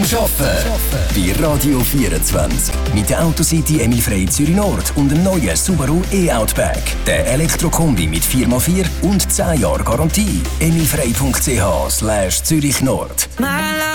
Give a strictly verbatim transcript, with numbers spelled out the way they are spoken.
Arbeiten. Bei Radio vierundzwanzig. Mit der Autocity Emil Frey Zürich Nord und dem neuen Subaru e-Outback. Der Elektrokombi mit vier mal vier und zehn Jahre Garantie. emilfrey punkt c h slash Zürich Nord.